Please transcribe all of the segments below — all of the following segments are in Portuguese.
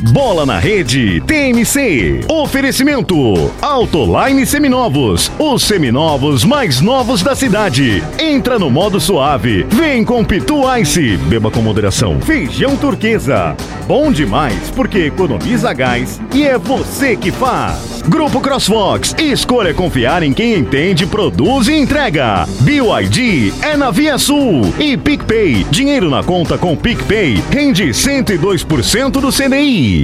Bola na Rede TMC. Oferecimento Autoline Seminovos. Os seminovos mais novos da cidade. Entra no modo suave. Vem com Pitu Ice. Beba com moderação. Feijão Turquesa. Bom demais porque economiza gás e é você que faz. Grupo CrossFox. Escolha confiar em quem entende, produz e entrega. BYD é na Via Sul. E PicPay. Dinheiro na conta com PicPay rende 102% do CDI.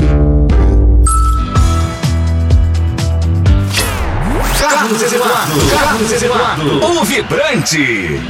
Carlos Eduardo, o vibrante.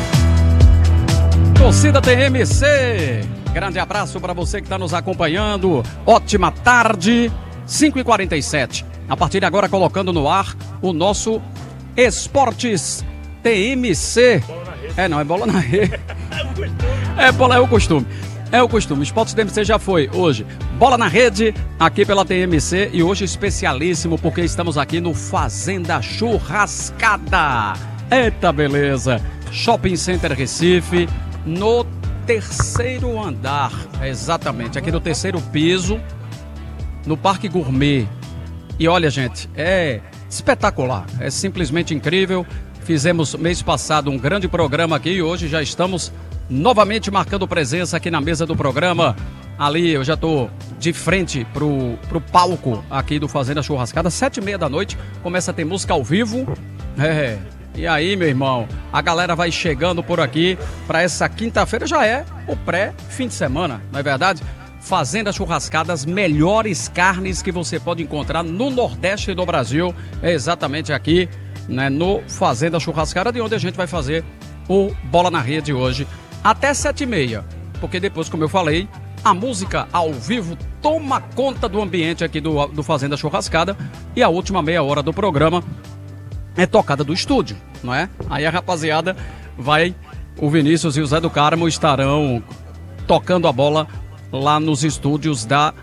Torcida TMC, grande abraço para você que está nos acompanhando. Ótima tarde, 5h47. A partir de agora, colocando no ar o nosso Esportes TMC. Não, é bola na rede. É o costume. É o costume. Esportes TMC já foi hoje. Bola na rede, aqui pela TMC. E hoje especialíssimo, porque estamos aqui no Fazenda Churrascada. Eita, beleza. Shopping Center Recife, no terceiro andar. Exatamente, aqui no terceiro piso, no Parque Gourmet. E olha, gente, é espetacular. É simplesmente incrível. Fizemos mês passado um grande programa aqui e hoje já estamos novamente marcando presença aqui na mesa do programa. Ali eu já estou de frente pro palco aqui do Fazenda Churrascada. 7h30 da noite, começa a ter música ao vivo. E aí, meu irmão, a galera vai chegando por aqui para essa quinta-feira, já é o pré-fim de semana, não é verdade? Fazenda Churrascada, as melhores carnes que você pode encontrar no Nordeste do Brasil. É exatamente aqui, né, no Fazenda Churrascada, de onde a gente vai fazer o Bola na Rede hoje. Até 7h30, porque depois, como eu falei, a música ao vivo toma conta do ambiente aqui do Fazenda Churrascada e a última meia hora do programa é tocada do estúdio, não é? Aí a rapaziada o Vinícius e o Zé do Carmo estarão tocando a bola lá nos estúdios da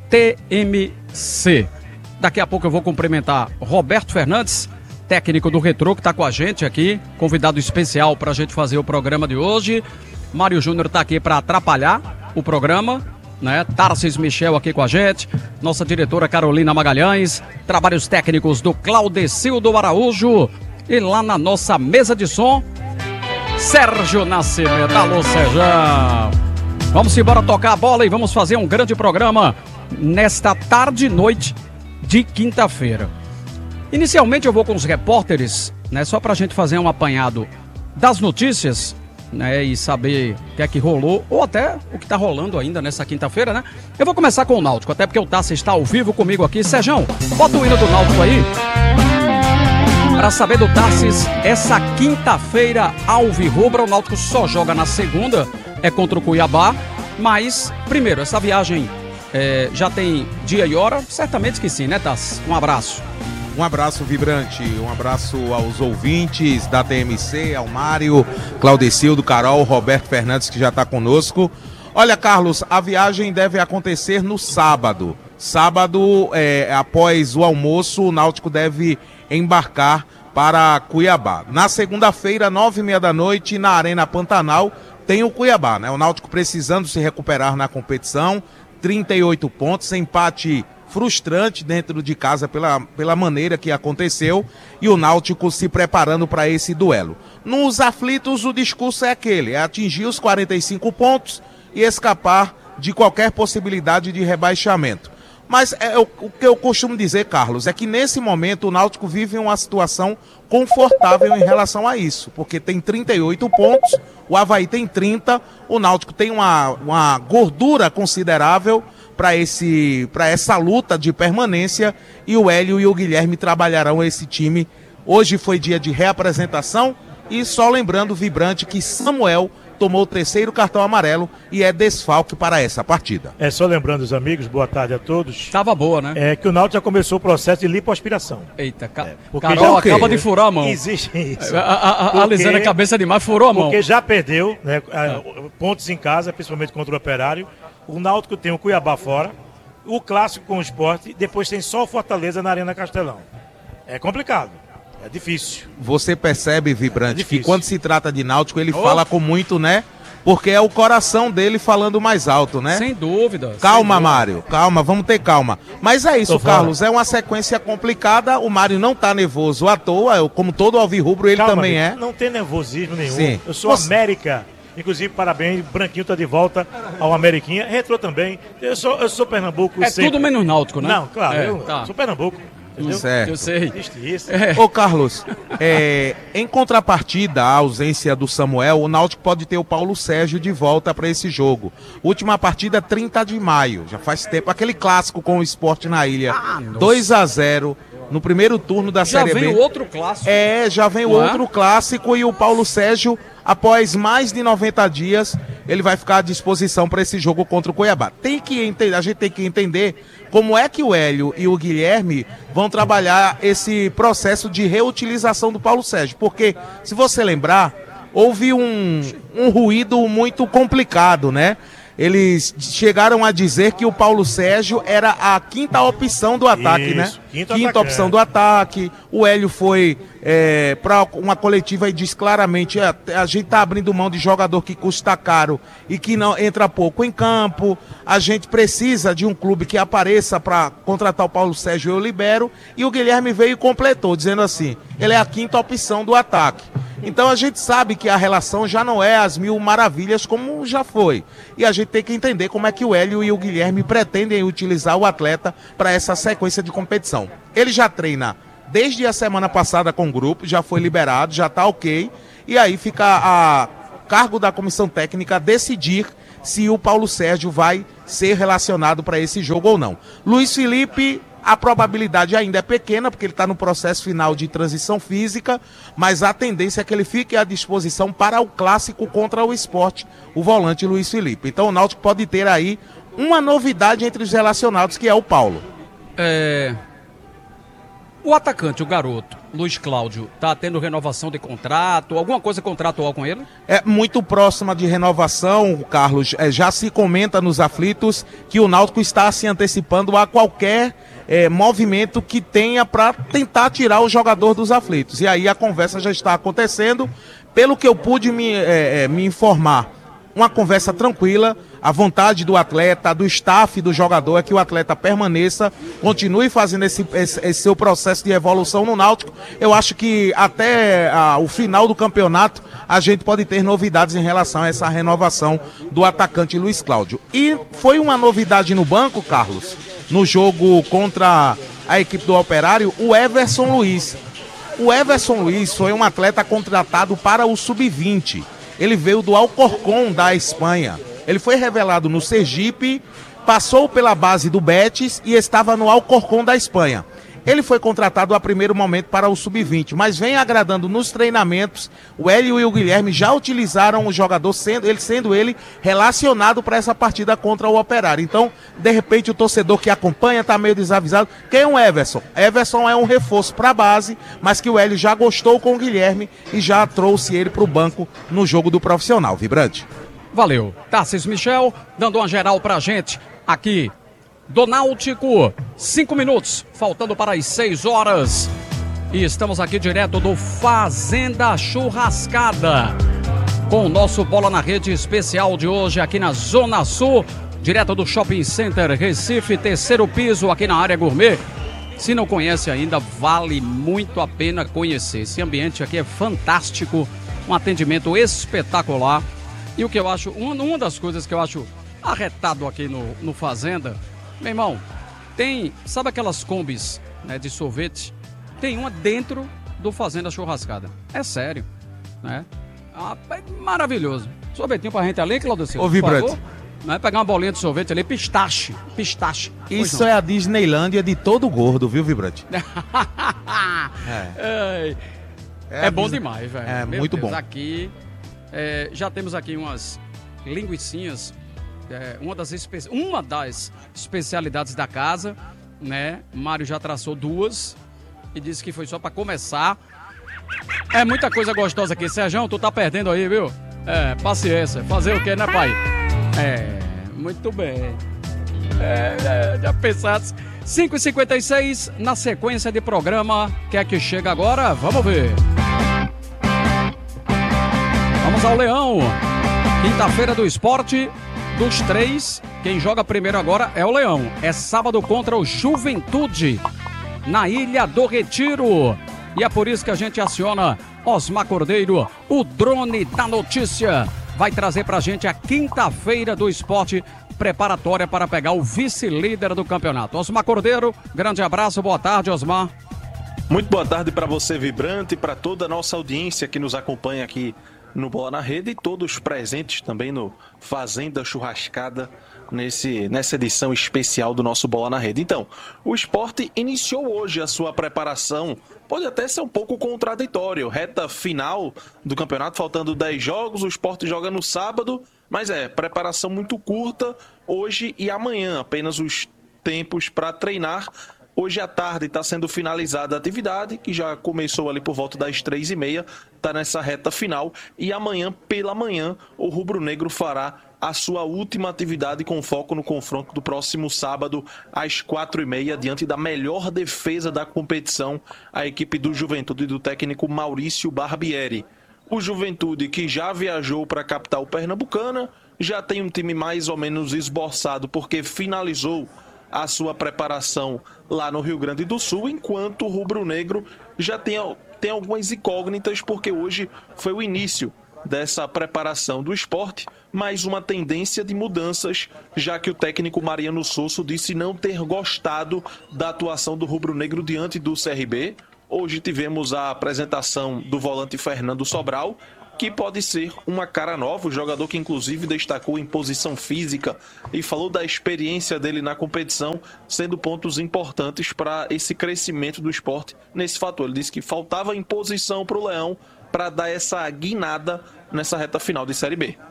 TMC. Daqui a pouco eu vou cumprimentar Roberto Fernandes, técnico do Retrô, que está com a gente aqui, convidado especial para a gente fazer o programa de hoje. Mário Júnior está aqui para atrapalhar o programa, né? Tarcísio Michel aqui com a gente, nossa diretora Carolina Magalhães, trabalhos técnicos do Claudecildo Araújo e lá na nossa mesa de som, Sérgio Nascimento. Alô, Sérgio! Vamos embora tocar a bola e vamos fazer um grande programa nesta tarde e noite de quinta-feira. Inicialmente eu vou com os repórteres, né, só para a gente fazer um apanhado das notícias, né, e saber o que é que rolou, ou até o que está rolando ainda nessa quinta-feira, né? Eu vou começar com o Náutico, até porque o Tassi está ao vivo comigo aqui. Sérgio, bota o hino do Náutico aí. Para saber do Tassis, essa quinta-feira alvirrubra, o Náutico só joga na segunda, é contra o Cuiabá, mas, primeiro, essa viagem já tem dia e hora? Certamente que sim, né, Tassi? Um abraço. Um abraço vibrante, um abraço aos ouvintes da TMC, ao Mário, Claudecildo, Carol, Roberto Fernandes, que já está conosco. Olha, Carlos, a viagem deve acontecer no sábado. Sábado, após o almoço, o Náutico deve embarcar para Cuiabá. Na segunda-feira, 9h30 da noite, na Arena Pantanal, tem o Cuiabá, né? O Náutico precisando se recuperar na competição, 38 pontos, empate frustrante dentro de casa pela maneira que aconteceu, e o Náutico se preparando para esse duelo. Nos aflitos, o discurso é aquele, é atingir os 45 pontos e escapar de qualquer possibilidade de rebaixamento. Mas o que eu costumo dizer, Carlos, é que nesse momento o Náutico vive uma situação confortável em relação a isso, porque tem 38 pontos, o Avaí tem 30, o Náutico tem uma gordura considerável para essa luta de permanência, e o Hélio e o Guilherme trabalharão esse time. Hoje foi dia de reapresentação, e só lembrando, vibrante, que Samuel tomou o terceiro cartão amarelo e é desfalque para essa partida. Só lembrando os amigos, boa tarde a todos. Tava boa, né? Que o Náutico já começou o processo de lipoaspiração. Eita, Carol acaba de furar a mão. Existe isso. A Lisana, cabeça demais, furou a mão. Porque já perdeu, né, pontos em casa, principalmente contra o Operário. O Náutico tem o Cuiabá fora, o Clássico com o Sport, depois tem só o Fortaleza na Arena Castelão. É complicado. É difícil. Você percebe, vibrante, que quando se trata de Náutico, ele fala com muito, né? porque é o coração dele falando mais alto, né? Sem dúvida. Calma, sem dúvida. Mário, calma, vamos ter calma. Mas é isso, Tô fora. Carlos, é uma sequência complicada, o Mário não tá nervoso à toa, como todo alvirrubro, ele Calma, também amigo, é. Não tem nervosismo nenhum. Sim. Eu sou Você- América. Inclusive, parabéns, Branquinho tá de volta ao Ameriquinha. Retrô também. Eu sou Pernambuco. É sempre. tudo menos náutico, né? Não, claro, É, eu tá. sou Pernambuco. Entendeu? Certo. Eu sei. Existe isso. Ô Carlos, em contrapartida à ausência do Samuel, o Náutico pode ter o Paulo Sérgio de volta para esse jogo. Última partida 30 de maio, já faz tempo. Aquele clássico com o Sport na Ilha, nossa. 2-0 no primeiro turno da Já Série vem B. o outro clássico. Já vem o Não é? outro clássico e o Paulo Sérgio, após mais de 90 dias, ele vai ficar à disposição para esse jogo contra o Cuiabá. A gente tem que entender como é que o Hélio e o Guilherme vão trabalhar esse processo de reutilização do Paulo Sérgio. Porque, se você lembrar, houve um ruído muito complicado, né? Eles chegaram a dizer que o Paulo Sérgio era a quinta opção do ataque, Isso, né? quinta Quinta atacante. opção do ataque. O Hélio foi para uma coletiva e disse claramente: a gente tá abrindo mão de jogador que custa caro e que não entra pouco em campo. A gente precisa de um clube que apareça para contratar o Paulo Sérgio, eu libero. E o Guilherme veio e completou, dizendo assim: ele é a quinta opção do ataque. Então a gente sabe que a relação já não é as mil maravilhas como já foi. E a gente tem que entender como é que o Hélio e o Guilherme pretendem utilizar o atleta para essa sequência de competição. Ele já treina desde a semana passada com o grupo, já foi liberado, já está ok. E aí fica a cargo da comissão técnica decidir se o Paulo Sérgio vai ser relacionado para esse jogo ou não. Luiz Felipe, a probabilidade ainda é pequena, porque ele está no processo final de transição física, mas a tendência é que ele fique à disposição para o clássico contra o Sport, o volante Luiz Felipe. Então o Náutico pode ter aí uma novidade entre os relacionados, que é o Paulo. O atacante, o garoto, Luiz Cláudio, tá tendo renovação de contrato, alguma coisa contratual com ele? É muito próxima de renovação, Carlos. Já se comenta nos aflitos que o Náutico está se antecipando a qualquer movimento que tenha para tentar tirar o jogador dos aflitos. E aí a conversa já está acontecendo. Pelo que eu pude me informar, uma conversa tranquila. A vontade do atleta, do staff do jogador é que o atleta permaneça, continue fazendo esse seu processo de evolução no Náutico. Eu acho que até o final do campeonato a gente pode ter novidades em relação a essa renovação do atacante Luiz Cláudio. E foi uma novidade no banco, Carlos, no jogo contra a equipe do Operário, o Everson Luiz. O Everson Luiz foi um atleta contratado para o Sub-20. Ele veio do Alcorcón da Espanha. Ele foi revelado no Sergipe, passou pela base do Betis e estava no Alcorcón da Espanha. Ele foi contratado a primeiro momento para o Sub-20, mas vem agradando nos treinamentos. O Hélio e o Guilherme já utilizaram o jogador, sendo ele relacionado para essa partida contra o Operário. Então, de repente, o torcedor que acompanha está meio desavisado. Quem é o Everson? Everson é um reforço para a base, mas que o Hélio já gostou com o Guilherme e já trouxe ele para o banco no jogo do profissional. Vibrante. Valeu. Tarcísio Michel, dando uma geral pra gente aqui do Náutico. 5 minutos, faltando para as 6 horas. E estamos aqui direto do Fazenda Churrascada, com o nosso Bola na Rede especial de hoje aqui na Zona Sul, direto do Shopping Center Recife, terceiro piso aqui na área gourmet. Se não conhece ainda, vale muito a pena conhecer. Esse ambiente aqui é fantástico, um atendimento espetacular. E o que eu acho, uma das coisas que eu acho arretado aqui no Fazenda, meu irmão, sabe aquelas combis, né, de sorvete? Tem uma dentro do Fazenda Churrascada. É sério, né? É maravilhoso. Sorvetinho pra gente ali, Claudio Silva, Ô, Vibrante. por favor. Né? Pegar uma bolinha de sorvete ali, pistache. Isso é a Disneylândia de todo gordo, viu, Vibrante? É bom demais, velho. É Meu muito Deus, bom. Aqui, já temos aqui umas linguicinhas, uma das especialidades da casa, né? Mário já traçou 2 e disse que foi só pra começar. É muita coisa gostosa aqui. Sérgio, tu tá perdendo aí, viu? Paciência. Fazer o quê, né, pai? Muito bem. Já pensasse. 5h56, na sequência de programa, quem é que chega agora? Vamos ver. Vamos ao Leão. Quinta-feira do esporte, dos 3, quem joga primeiro agora é o Leão. É sábado contra o Juventude, na Ilha do Retiro. E é por isso que a gente aciona Osmar Cordeiro, o drone da notícia. Vai trazer pra gente a quinta-feira do esporte, preparatória para pegar o vice-líder do campeonato. Osmar Cordeiro, grande abraço, boa tarde, Osmar. Muito boa tarde para você, Vibrante, e para toda a nossa audiência que nos acompanha aqui no Bola na Rede e todos presentes também no Fazenda Churrascada nessa edição especial do nosso Bola na Rede. Então, o Sport iniciou hoje a sua preparação, pode até ser um pouco contraditório, reta final do campeonato, faltando 10 jogos, o Sport joga no sábado, mas preparação muito curta, hoje e amanhã, apenas os tempos para treinar. Hoje à tarde está sendo finalizada a atividade, que já começou ali por volta das 3h30, está nessa reta final. E amanhã, pela manhã, o Rubro Negro fará a sua última atividade com foco no confronto do próximo sábado, às 4h30, diante da melhor defesa da competição, a equipe do Juventude do técnico Maurício Barbieri. O Juventude, que já viajou para a capital pernambucana, já tem um time mais ou menos esboçado, porque finalizou a sua preparação lá no Rio Grande do Sul, enquanto o Rubro Negro já tem algumas incógnitas, porque hoje foi o início dessa preparação do Sport, mais uma tendência de mudanças, já que o técnico Mariano Sosso disse não ter gostado da atuação do Rubro Negro diante do CRB. Hoje tivemos a apresentação do volante Fernando Sobral, que pode ser uma cara nova, o jogador que inclusive destacou em posição física e falou da experiência dele na competição, sendo pontos importantes para esse crescimento do Sport nesse fator. Ele disse que faltava imposição para o Leão para dar essa guinada nessa reta final de Série B.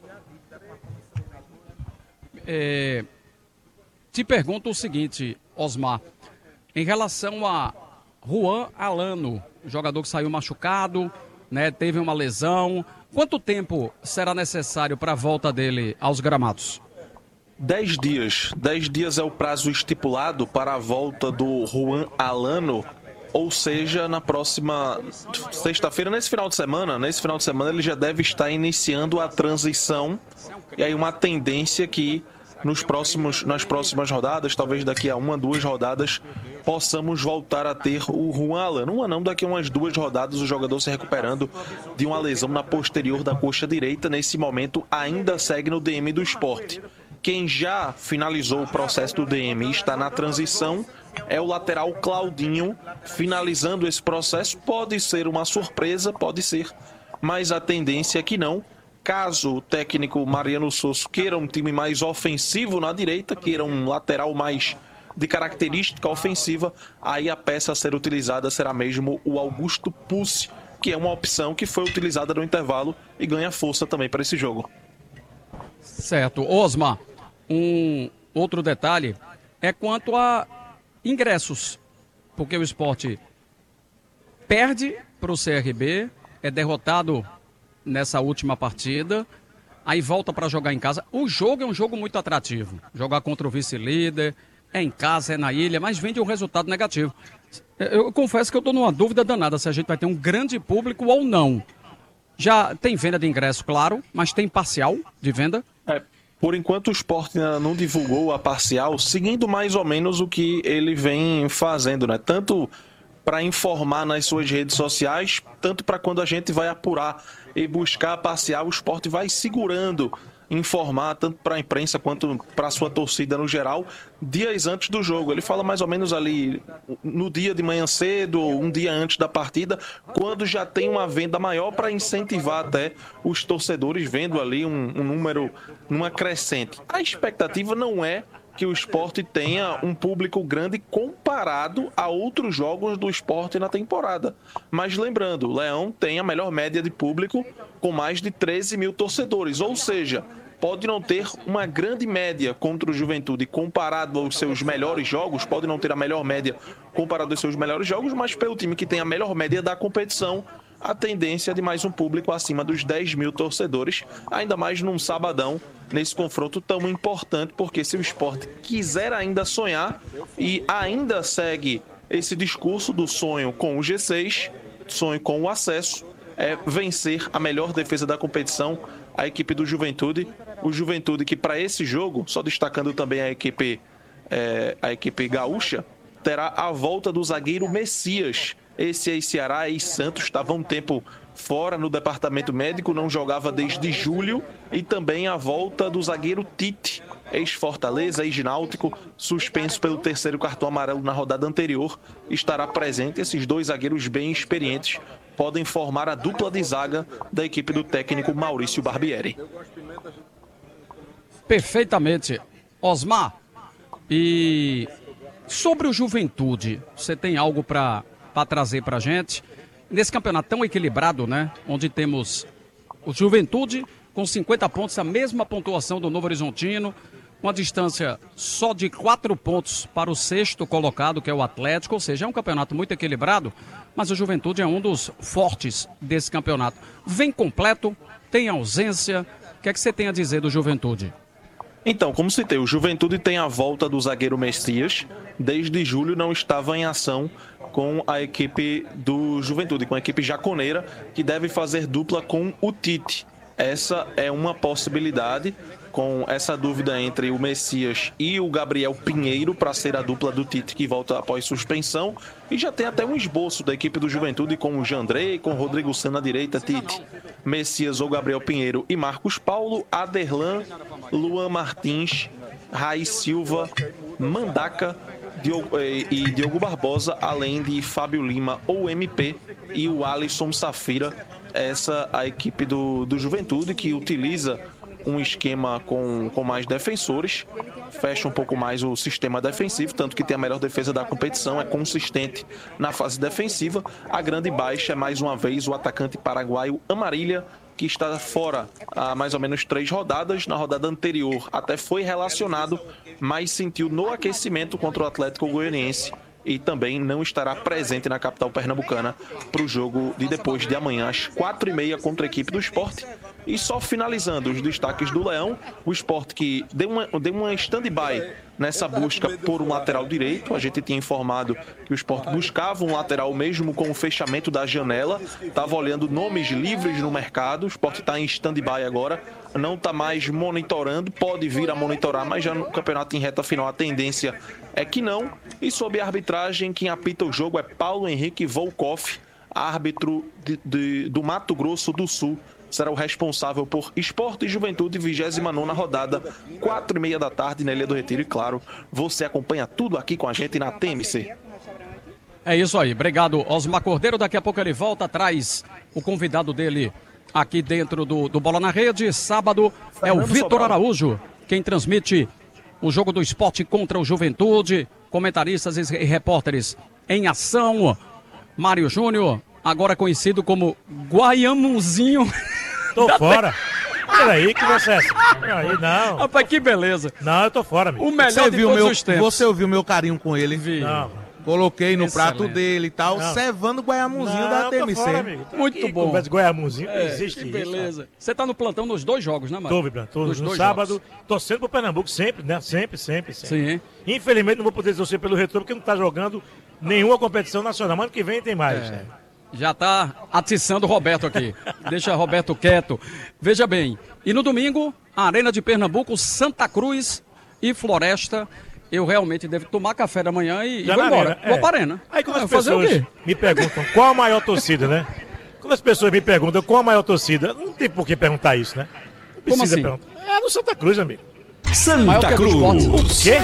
Te pergunto o seguinte, Osmar, em relação a Juan Alano, jogador que saiu machucado, né, teve uma lesão. Quanto tempo será necessário para a volta dele aos gramados? 10 dias. 10 dias é o prazo estipulado para a volta do Juan Alano, ou seja, na próxima sexta-feira, nesse final de semana ele já deve estar iniciando a transição, e aí uma tendência que nas próximas rodadas, talvez daqui a 1, 2 rodadas, possamos voltar a ter o Juan Alano. Uma não, daqui a umas 2 rodadas, o jogador se recuperando de uma lesão na posterior da coxa direita. Nesse momento, ainda segue no DM do Sport. Quem já finalizou o processo do DM e está na transição é o lateral Claudinho, finalizando esse processo. Pode ser uma surpresa, pode ser, mas a tendência é que não. Caso o técnico Mariano Sosso queira um time mais ofensivo na direita, queira um lateral mais de característica ofensiva, aí a peça a ser utilizada será mesmo o Augusto Pucci, que é uma opção que foi utilizada no intervalo e ganha força também para esse jogo. Certo. Osmar, um outro detalhe é quanto a ingressos, porque o Sport perde para o CRB, é derrotado nessa última partida, aí volta para jogar em casa. O jogo é um jogo muito atrativo, jogar contra o vice-líder, é em casa, é na ilha, mas vem de um resultado negativo. Eu confesso que eu estou numa dúvida danada se a gente vai ter um grande público ou não. Já tem venda de ingresso, claro, mas tem parcial de venda? Por enquanto o Sport ainda não divulgou a parcial, seguindo mais ou menos o que ele vem fazendo, né? Tanto para informar nas suas redes sociais, tanto para quando a gente vai apurar e buscar a parcial, o Sport vai segurando informar tanto para a imprensa quanto para a sua torcida no geral, dias antes do jogo. Ele fala mais ou menos ali no dia de manhã cedo, um dia antes da partida, quando já tem uma venda maior para incentivar até os torcedores, vendo ali um número numa crescente. A expectativa não é que o Sport tenha um público grande comparado a outros jogos do Sport na temporada. Mas lembrando, o Leão tem a melhor média de público com mais de 13 mil torcedores, ou seja, pode não ter uma grande média contra o Juventude comparado aos seus melhores jogos, pode não ter a melhor média comparado aos seus melhores jogos, mas pelo time que tem a melhor média da competição, a tendência é de mais um público acima dos 10 mil torcedores, ainda mais num sabadão, nesse confronto tão importante, porque se o Sport quiser ainda sonhar e ainda segue esse discurso do sonho com o G6, sonho com o acesso, é vencer a melhor defesa da competição, a equipe do Juventude. O Juventude que para esse jogo, só destacando também a equipe gaúcha, terá a volta do zagueiro Messias. Esse ex-Ceará, ex-Santos, estava um tempo fora no departamento médico, não jogava desde julho. E também a volta do zagueiro Tite, ex-Fortaleza, ex-Náutico, suspenso pelo 3º cartão amarelo na rodada anterior, estará presente. Esses 2 zagueiros bem experientes podem formar a dupla de zaga da equipe do técnico Maurício Barbieri. Perfeitamente. Osmar, e sobre o Juventude, você tem algo para trazer para a gente? Nesse campeonato tão equilibrado, né? Onde temos o Juventude com 50 pontos, a mesma pontuação do Novo Horizontino, uma distância só de 4 pontos para o 6º colocado, que é o Atlético. Ou seja, é um campeonato muito equilibrado, mas o Juventude é um dos fortes desse campeonato. Vem completo, tem ausência. O que é que você tem a dizer do Juventude? Então, como citei, o Juventude tem a volta do zagueiro Messias. Desde julho não estava em ação com a equipe do Juventude, com a equipe jaconeira, que deve fazer dupla com o Tite. Essa é uma possibilidade, com essa dúvida entre o Messias e o Gabriel Pinheiro para ser a dupla do Tite que volta após suspensão. E já tem até um esboço da equipe do Juventude com o Jandrei, com o Rodrigo Sá na direita, Tite, Messias ou Gabriel Pinheiro e Marcos Paulo, Aderlan, Luan Martins, Raiz Silva, Mandaca e Diogo Barbosa, além de Fábio Lima ou MP e o Alisson Safira. Essa a equipe do Juventude, que utiliza um esquema com mais defensores, fecha um pouco mais o sistema defensivo, tanto que tem a melhor defesa da competição, é consistente na fase defensiva. A grande baixa é mais uma vez o atacante paraguaio Amarília, que está fora há mais ou menos 3 rodadas. Na rodada anterior até foi relacionado, mas sentiu no aquecimento contra o Atlético Goianiense e também não estará presente na capital pernambucana para o jogo de depois de amanhã, às 4h30, contra a equipe do Sport. E só finalizando os destaques do Leão, o Sport que deu uma stand-by nessa busca por um lateral direito. A gente tinha informado que o Sport buscava um lateral mesmo com o fechamento da janela, estava olhando nomes livres no mercado. O Sport está em stand-by agora, não está mais monitorando, pode vir a monitorar, mas já no campeonato em reta final a tendência é que não. E sob a arbitragem, quem apita o jogo é Paulo Henrique Volkoff, árbitro do Mato Grosso do Sul. Será o responsável por Sport e Juventude, 29ª rodada, 4h30 da tarde, na Ilha do Retiro. E claro, você acompanha tudo aqui com a gente na TMC. É isso aí, obrigado Osmar Cordeiro. Daqui a pouco ele volta, traz o convidado dele aqui dentro do Bola na Rede. Sábado é o Vitor Araújo, quem transmite o jogo do Sport contra o Juventude. Comentaristas e repórteres em ação. Mário Júnior, agora conhecido como Guaiamuzinho. Tô fora. Peraí, que você é essa? Aí, não. Rapaz, que beleza. Não, eu tô fora, amigo. O melhor de todos os tempos. Você ouviu meu carinho com ele? Vi. Não. Coloquei no Excelente. prato dele e tal, Não. cevando o Guaiamuzinho da Não, TMC. tô fora, amigo. Tô Muito aqui, bom. Conversa de Goiamuzinho, não existe Que isso. beleza. Você tá no plantão nos 2 jogos, né, Mário? Tô, Vibrante. Tô Nos no 2 sábado, jogos. torcendo pro Pernambuco sempre, né? Sempre. Sim. Infelizmente não vou poder torcer pelo Retrô, porque não tá jogando nenhuma competição nacional. Mas ano que vem tem mais, né? Já tá atiçando o Roberto aqui. Deixa Roberto quieto. Veja bem, e no domingo, a Arena de Pernambuco, Santa Cruz e Floresta. Eu realmente devo tomar café da manhã e Já vou na embora. arena, Vou para a Arena. Aí quando as fazer o pessoas quê? me perguntam qual a maior torcida, né? Quando as pessoas me perguntam qual a maior torcida, não tem por que perguntar isso, né? Não Como precisa assim? perguntar. É no Santa Cruz, amigo. Maior que Santa a do Sport. Cruz. Quê?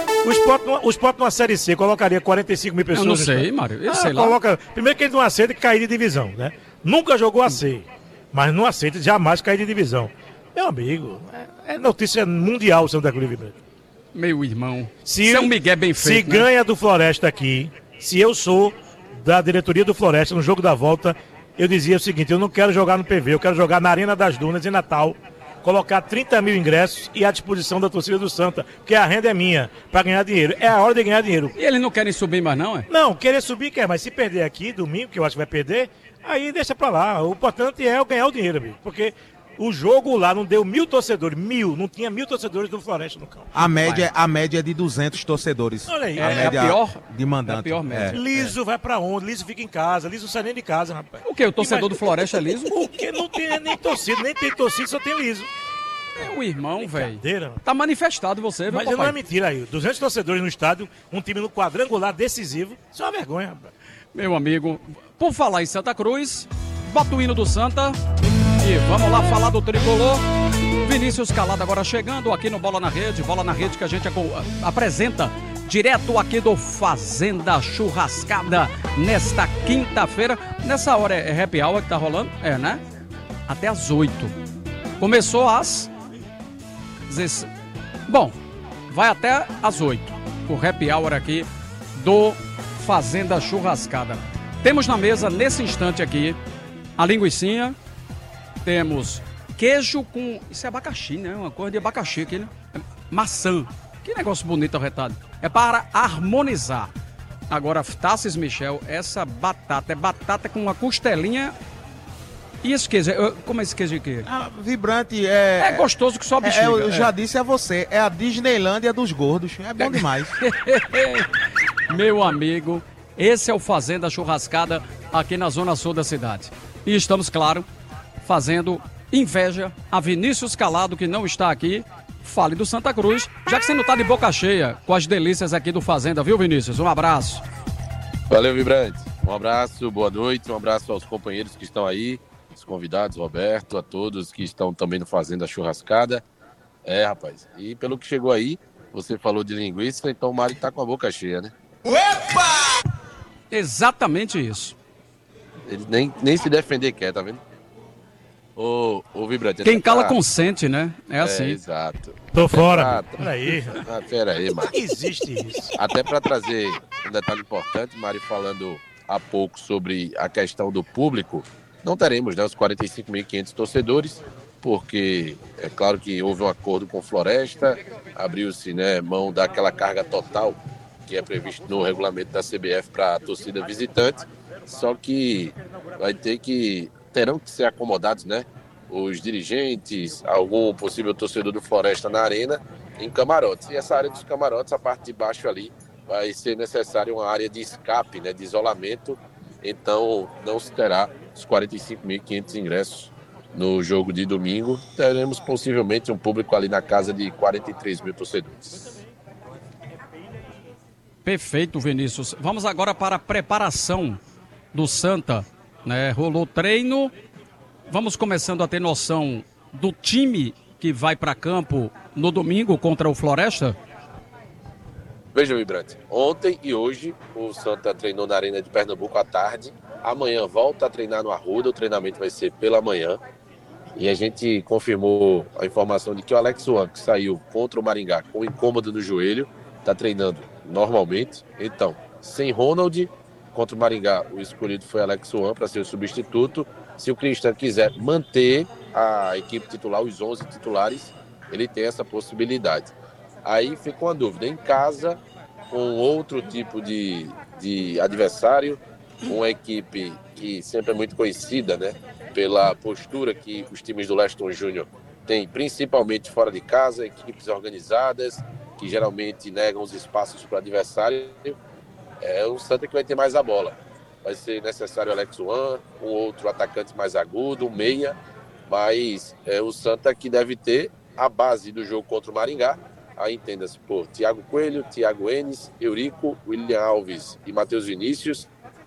O Sport numa Série C colocaria 45 mil pessoas. Eu não no sei, estádio. Mário. Eu sei lá. Coloca... Primeiro que ele não aceita cair de divisão, né? Nunca jogou a C, mas não aceita jamais cair de divisão. Meu amigo, é notícia mundial o Santa Cruz, Vibrante. Meu irmão. Se Isso é um migué bem Se feito, né? ganha do Floresta aqui, se eu sou da diretoria do Floresta no jogo da volta, eu dizia o seguinte: eu não quero jogar no PV, eu quero jogar na Arena das Dunas em Natal, colocar 30 mil ingressos e à disposição da torcida do Santa, porque a renda é minha, para ganhar dinheiro. É a hora de ganhar dinheiro. E eles não querem subir mais não, é? Não, querer subir quer, mas se perder aqui, domingo, que eu acho que vai perder, aí deixa pra lá. O importante é eu ganhar o dinheiro, amigo. Porque O jogo lá não deu 1.000 torcedores. Não tinha 1.000 torcedores do Floresta no campo. A média é de 200 torcedores. Olha aí. A média de mandante. É a pior média. Liso vai pra onde? Liso fica em casa. Liso não sai nem de casa, rapaz. O quê? O torcedor do Floresta é liso? Porque não tem nem torcida, nem tem torcida, só tem liso. Meu irmão, velho. Brincadeira. Tá manifestado você, viu, Mas papai? não é mentira aí. 200 torcedores no estádio, um time no quadrangular decisivo. Isso é uma vergonha, rapaz. Meu amigo, por falar em Santa Cruz, bota o hino do Santa e vamos lá falar do tricolor. Vinícius Calado agora chegando aqui no Bola na Rede que a gente apresenta direto aqui do Fazenda Churrascada nesta quinta-feira. Nessa hora é happy hour que tá rolando? É, né? Até às 8. Começou às... Bom, vai até às 8. O happy hour aqui do Fazenda Churrascada. Temos na mesa, nesse instante aqui, a linguicinha. Temos queijo com... Isso é abacaxi, né? Uma cor de abacaxi aqui, né? Maçã. Que negócio bonito, retado. É para harmonizar. Agora, Tassis Michel, essa batata. É batata com uma costelinha... E esse queijo? Como é esse queijo aqui? Vibrante é... É gostoso que só bexiga. Eu já disse a você, é a Disneylândia dos gordos. É bom demais. Meu amigo, esse é o Fazenda Churrascada aqui na zona sul da cidade. E estamos, claro, fazendo inveja a Vinícius Calado, que não está aqui. Fale do Santa Cruz, já que você não está de boca cheia com as delícias aqui do Fazenda, viu, Vinícius? Um abraço. Valeu, Vibrante. Um abraço, boa noite, um abraço aos companheiros que estão aí, os convidados, Roberto, a todos que estão também no Fazenda Churrascada. Rapaz, e pelo que chegou aí, você falou de linguiça, então o Mário tá com a boca cheia, né? Epa! Exatamente isso. Ele nem se defender quer, tá vendo? Ô Vibrante... Quem cala consente, né? É assim. Exato. Tô fora. Peraí. Peraí, Mário. Existe isso. Até para trazer um detalhe importante, Mário falando há pouco sobre a questão do público, não teremos, né, os 45.500 torcedores, porque é claro que houve um acordo com Floresta, abriu-se, né, mão daquela carga total que é previsto no regulamento da CBF para a torcida visitante, só que terão que ser acomodados, né, os dirigentes, algum possível torcedor do Floresta na arena, em camarotes. E essa área dos camarotes, a parte de baixo ali, vai ser necessária uma área de escape, né, de isolamento, então não se terá os 45.500 ingressos no jogo de domingo. Teremos possivelmente um público ali na casa de 43 mil torcedores. Perfeito, Vinícius. Vamos agora para a preparação do Santa, né? Rolou treino. Vamos começando a ter noção do time que vai para campo no domingo contra o Floresta? Veja, Vibrante, ontem e hoje o Santa treinou na Arena de Pernambuco à tarde. Amanhã volta a treinar no Arruda, o treinamento vai ser pela manhã. E a gente confirmou a informação de que o Alex Juan, que saiu contra o Maringá com incômodo no joelho, está treinando normalmente. Então, sem Ronald, contra o Maringá, o escolhido foi Alex Juan para ser o substituto. Se o Cristian quiser manter a equipe titular, os 11 titulares, ele tem essa possibilidade. Aí fica uma dúvida, em casa, com outro tipo de adversário, uma equipe que sempre é muito conhecida, né, pela postura que os times do Leston Júnior têm, principalmente fora de casa, equipes organizadas, que geralmente negam os espaços para o adversário. É o Santa que vai ter mais a bola. Vai ser necessário Alex Juan, um outro atacante mais agudo, um meia, mas é o Santa que deve ter a base do jogo contra o Maringá. Aí entenda-se por Thiago Coelho, Thiago Enes, Eurico, William Alves e Matheus Vinícius,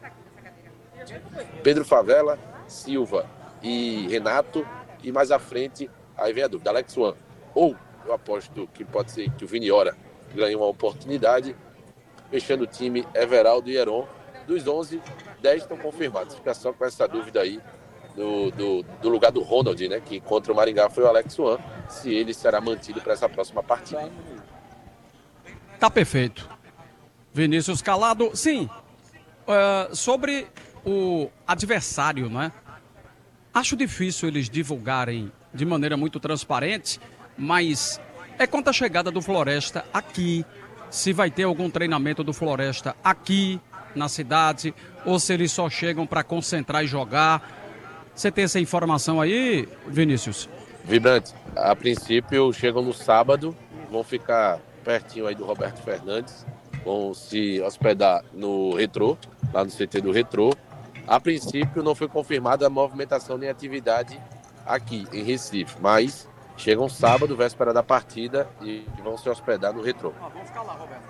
Pedro Favela, Silva e Renato, e mais à frente, aí vem a dúvida, Alex Juan. Ou eu aposto que pode ser que o Viniora ganhe uma oportunidade, fechando o time Everaldo e Heron. Dos 11, 10 estão confirmados. Fica só com essa dúvida aí do lugar do Ronald, né, que contra o Maringá foi o Alex Juan, se ele será mantido para essa próxima partida. Tá perfeito. Vinícius Calado, sim, sobre o adversário, né? Acho difícil eles divulgarem de maneira muito transparente, mas é quanto à chegada do Floresta aqui, se vai ter algum treinamento do Floresta aqui na cidade, ou se eles só chegam para concentrar e jogar. Você tem essa informação aí, Vinícius? Vibrante, a princípio chegam no sábado, vão ficar pertinho aí do Roberto Fernandes, vão se hospedar no Retrô, lá no CT do Retrô. A princípio não foi confirmada a movimentação nem atividade aqui em Recife, mas chegam sábado, véspera da partida, e vão se hospedar no Retrô. Vamos ficar lá, Roberto.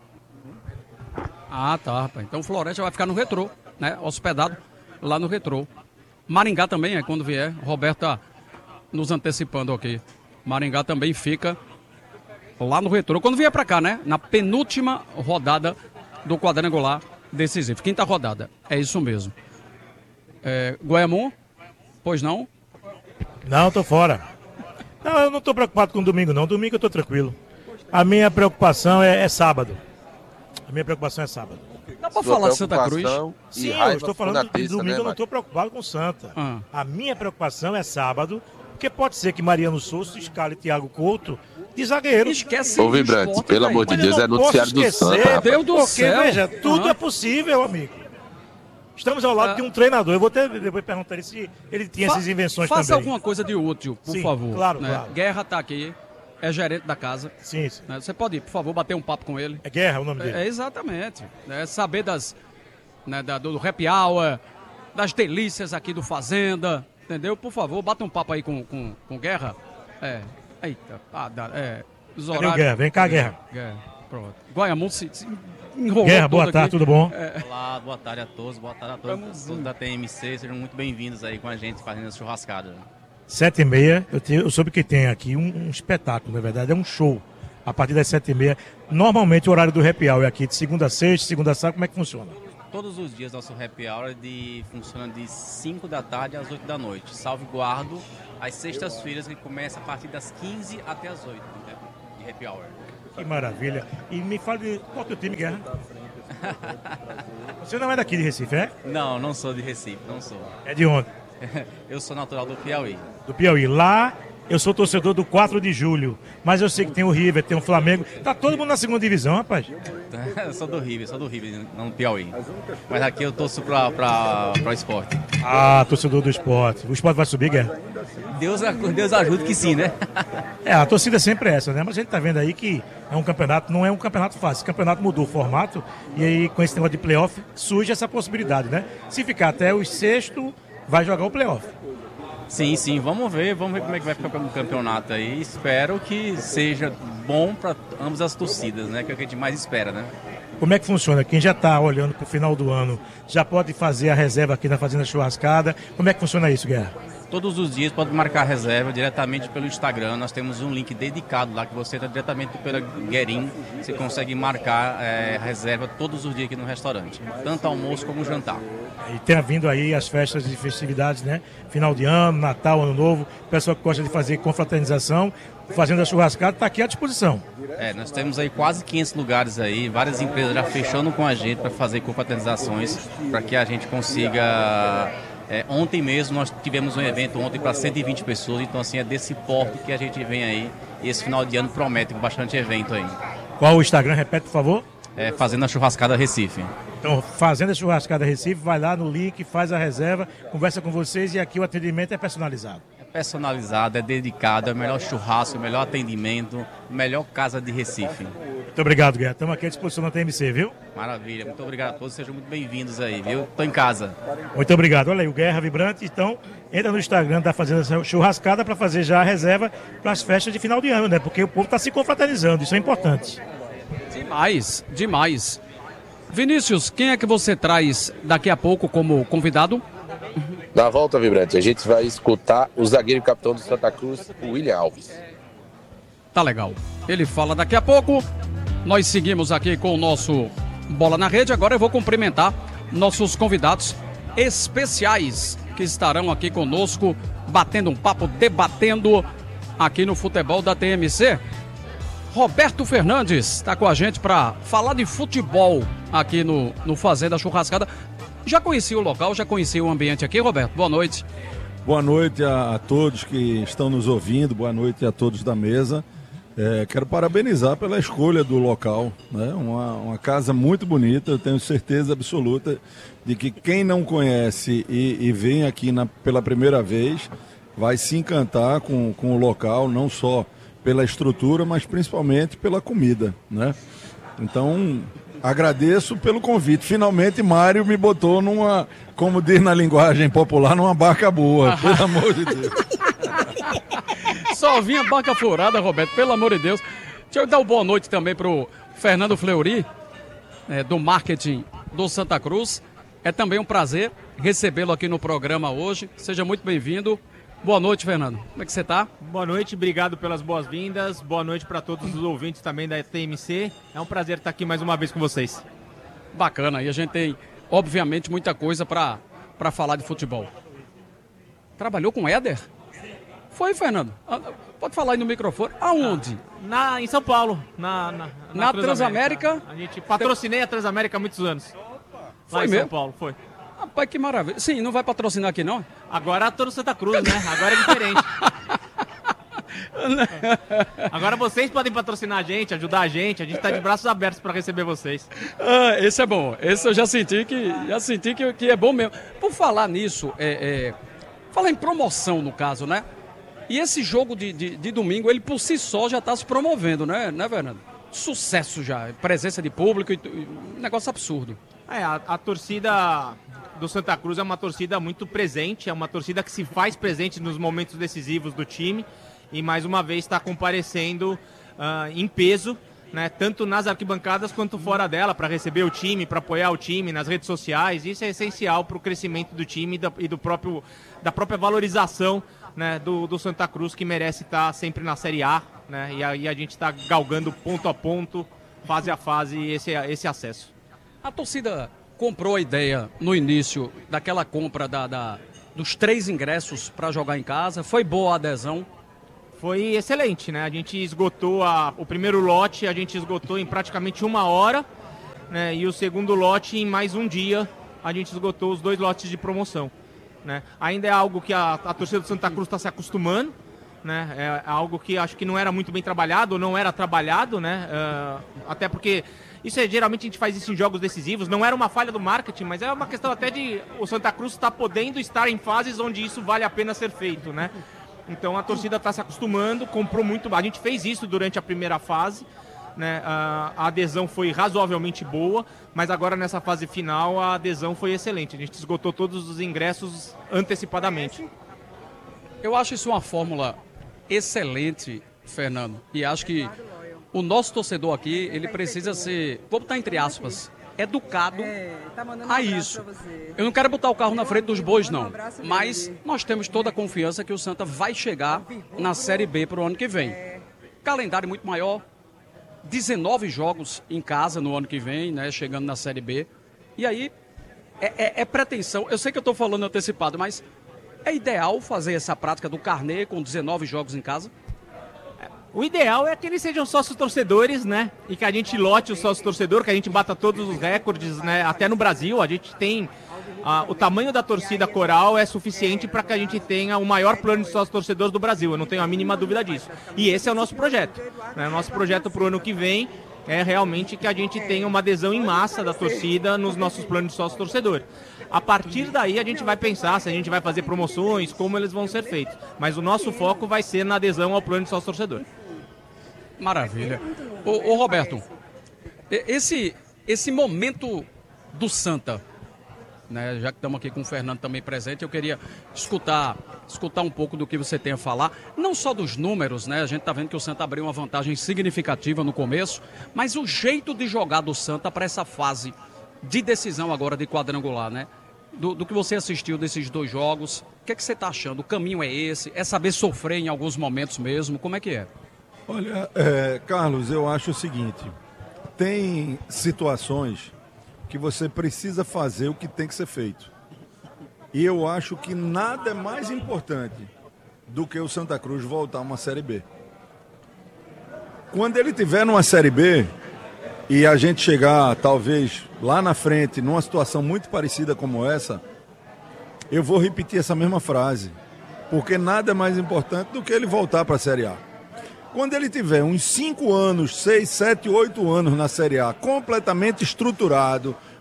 Ah, tá, rapaz. Então o Floresta vai ficar no Retrô, né? Hospedado lá no Retrô. Maringá também, quando vier. O Roberto tá nos antecipando aqui. Maringá também fica lá no Retrô. Quando vier pra cá, né? Na penúltima rodada do quadrangular decisivo. Quinta rodada. É isso mesmo. Goiamum? Pois não? Não, tô fora. Não, eu não tô preocupado com domingo, não. Domingo eu tô tranquilo. A minha preocupação é sábado. A minha preocupação é sábado. Dá pra falar de Santa Cruz? Sim, eu estou falando de domingo, né, eu não estou preocupado com Santa. A minha preocupação é sábado, porque pode ser que Mariano Souza escale Thiago Couto de zagueiro. Esquece o Vibrante, esporte, pelo amor de Deus, é noticiário do Santa. Deus do céu. Veja, tudo é possível, amigo. Estamos ao lado de um treinador. Eu vou depois perguntar ele se ele tinha essas invenções também. Faça alguma coisa de útil, por favor. Claro, né? claro. Guerra tá aqui. É gerente da casa. Sim, sim. Você pode, por favor, bater um papo com ele. É Guerra o nome dele? Exatamente. Saber do happy hour, das delícias aqui do Fazenda, entendeu? Por favor, bata um papo aí com Guerra. Eita. Os horários. Guerra? Vem cá, Guerra. Pronto. Goiamum se enrolou. Guerra, boa tarde, tudo bom? Olá, boa tarde a todos, todos da TMC, sejam muito bem-vindos aí com a gente fazendo essa churrascada. 7h30, eu soube que tem aqui um espetáculo, na verdade, é um show. A partir das 7h30, normalmente o horário do happy hour é aqui de segunda a sexta, segunda a sábado, como é que funciona? Todos os dias nosso happy hour funciona de 5 da tarde às 8 da noite. Salvaguardo às sextas-feiras, que começa a partir das 15 até as 8, né, de happy hour. Que maravilha. E me fale de qual é o teu time, Guerra? Você não é daqui de Recife, é? Não sou de Recife, não sou. É de onde? Eu sou natural do Piauí. Do Piauí. Lá, eu sou torcedor do 4 de julho. Mas eu sei que tem o River, tem o Flamengo. Tá todo mundo na segunda divisão, rapaz. Eu sou do River, não do Piauí. Mas aqui eu torço pra esporte. Ah, torcedor do esporte. O esporte vai subir, Guerra? Deus ajuda que sim, né? A torcida é sempre essa, né? Mas a gente tá vendo aí que é um campeonato, não é um campeonato fácil. Esse campeonato mudou o formato e aí com esse negócio de playoff surge essa possibilidade, né? Se ficar até os sexto, vai jogar o playoff. Sim, vamos ver como é que vai ficar o campeonato aí. Espero que seja bom para ambas as torcidas, né? Que é o que a gente mais espera, né? Como é que funciona? Quem já está olhando para o final do ano já pode fazer a reserva aqui na Fazenda Churrascada. Como é que funciona isso, Guerra? Todos os dias pode marcar a reserva diretamente pelo Instagram. Nós temos um link dedicado lá que você entra diretamente pela Guerin. Você consegue marcar a reserva todos os dias aqui no restaurante, tanto almoço como jantar. E tem vindo aí as festas de festividades, né? Final de ano, Natal, Ano Novo. O pessoal que gosta de fazer confraternização, Fazenda Churrascada está aqui à disposição. Nós temos aí quase 500 lugares aí, várias empresas já fechando com a gente para fazer confraternizações, para que a gente consiga... ontem mesmo nós tivemos um evento para 120 pessoas, então assim é desse porte que a gente vem aí, e esse final de ano promete com bastante evento aí. Qual o Instagram? Repete, por favor. Fazenda Churrascada Recife. Então, Fazenda Churrascada Recife, vai lá no link, faz a reserva, conversa com vocês e aqui o atendimento é personalizado. É personalizado, é dedicado, é o melhor churrasco, o melhor atendimento, melhor casa de Recife. Muito obrigado, Guerra. Estamos aqui à disposição da TMC, viu? Maravilha, muito obrigado a todos, sejam muito bem-vindos aí, viu? Estou em casa. Muito obrigado. Olha aí, o Guerra Vibrante, então, entra no Instagram da Fazenda Churrascada para fazer já a reserva para as festas de final de ano, né? Porque o povo está se confraternizando, isso é importante. Demais. Vinícius, quem é que você traz daqui a pouco como convidado? Na volta, Vibrante, a gente vai escutar o zagueiro e capitão do Santa Cruz, o William Alves. Tá legal. Ele fala daqui a pouco. Nós seguimos aqui com o nosso Bola na Rede. Agora eu vou cumprimentar nossos convidados especiais que estarão aqui conosco, batendo um papo, debatendo aqui no futebol da TMC. Roberto Fernandes está com a gente para falar de futebol aqui no Fazenda Churrascada. Já conhecia o local, já conhecia o ambiente aqui, Roberto? Boa noite. Boa noite a todos que estão nos ouvindo, boa noite a todos da mesa. Quero parabenizar pela escolha do local, né? Uma casa muito bonita, eu tenho certeza absoluta de que quem não conhece e vem aqui pela primeira vez vai se encantar com o local, não só pela estrutura, mas principalmente pela comida, né? Então, agradeço pelo convite. Finalmente, Mário me botou numa, como diz na linguagem popular, numa barca boa, pelo amor de Deus. Só vinha barca furada, Roberto, pelo amor de Deus. Deixa eu dar uma boa noite também pro Fernando Fleury, do marketing do Santa Cruz. É também um prazer recebê-lo aqui no programa hoje. Seja muito bem-vindo. Boa noite, Fernando. Como é que você está? Boa noite, obrigado pelas boas-vindas. Boa noite para todos os ouvintes também da TMC. É um prazer estar aqui mais uma vez com vocês. Bacana, e a gente tem, obviamente, muita coisa para falar de futebol. Trabalhou com o Éder? Foi, Fernando? Pode falar aí no microfone. Aonde? Em São Paulo, na Transamérica. A gente patrocinei a Transamérica há muitos anos. Foi lá em mesmo? São Paulo, foi. Rapaz, que maravilha. Sim, não vai patrocinar aqui, não? Agora tô no Santa Cruz, né? Agora é diferente. Agora vocês podem patrocinar a gente, ajudar a gente tá de braços abertos para receber vocês. Esse é bom. Esse eu já senti que é bom mesmo. Por falar nisso, falar em promoção no caso, né? E esse jogo de domingo, ele por si só já está se promovendo, né, Fernando? Sucesso já, presença de público, um negócio absurdo. A torcida do Santa Cruz é uma torcida muito presente, é uma torcida que se faz presente nos momentos decisivos do time e mais uma vez está comparecendo em peso, né, tanto nas arquibancadas quanto fora dela, para receber o time, para apoiar o time nas redes sociais. Isso é essencial para o crescimento do time e da própria valorização, né, do Santa Cruz, que merece estar sempre na Série A, né, e aí a gente está galgando ponto a ponto, fase a fase, esse acesso. A torcida comprou a ideia no início daquela compra dos 3 ingressos para jogar em casa. Foi boa a adesão? Foi excelente, né? A gente esgotou o primeiro lote, a gente esgotou em praticamente 1 hora, né? E o segundo lote em mais um dia, a gente esgotou os 2 lotes de promoção, né? Ainda é algo que a torcida do Santa Cruz está se acostumando, né? É algo que acho que não era muito bem trabalhado, ou não era trabalhado, né? Até porque geralmente a gente faz isso em jogos decisivos, não era uma falha do marketing, mas é uma questão até de o Santa Cruz estar podendo estar em fases onde isso vale a pena ser feito, né? Então a torcida está se acostumando, comprou muito, a gente fez isso durante a primeira fase, né? A adesão foi razoavelmente boa, mas agora nessa fase final a adesão foi excelente, a gente esgotou todos os ingressos antecipadamente. Eu acho isso uma fórmula excelente, Fernando, e acho que o nosso torcedor aqui, ele precisa ser, vou botar entre aspas, educado a isso. Eu não quero botar o carro na frente dos bois, não. Mas nós temos toda a confiança que o Santa vai chegar na Série B para o ano que vem. Calendário muito maior, 19 jogos em casa no ano que vem, né, chegando na Série B. E aí, é pretensão, eu sei que eu estou falando antecipado, mas é ideal fazer essa prática do carnê com 19 jogos em casa? O ideal é que eles sejam sócios torcedores, né? E que a gente lote o sócio torcedor, que a gente bata todos os recordes, né? Até no Brasil, a gente tem... o tamanho da torcida coral é suficiente para que a gente tenha o maior plano de sócios torcedores do Brasil. Eu não tenho a mínima dúvida disso. E esse é o nosso projeto, né? O nosso projeto para o ano que vem é realmente que a gente tenha uma adesão em massa da torcida nos nossos planos de sócio torcedor. A partir daí a gente vai pensar se a gente vai fazer promoções, como eles vão ser feitos. Mas o nosso foco vai ser na adesão ao plano de sócio torcedor. Maravilha. Ô Roberto, esse momento do Santa, né, já que estamos aqui com o Fernando também presente, eu queria escutar um pouco do que você tem a falar, não só dos números, né, a gente está vendo que o Santa abriu uma vantagem significativa no começo, mas o jeito de jogar do Santa para essa fase de decisão agora de quadrangular, né, do que você assistiu desses 2 jogos, o que é que você está achando? O caminho é esse? É saber sofrer em alguns momentos mesmo? Como é que é? Olha, Carlos, eu acho o seguinte, tem situações que você precisa fazer o que tem que ser feito. E eu acho que nada é mais importante do que o Santa Cruz voltar a uma Série B. Quando ele tiver numa Série B e a gente chegar, talvez, lá na frente, numa situação muito parecida como essa, eu vou repetir essa mesma frase, porque nada é mais importante do que ele voltar para a Série A. Quando ele tiver uns 5 anos, 6, 7, 8 anos na Série A, completamente estruturado,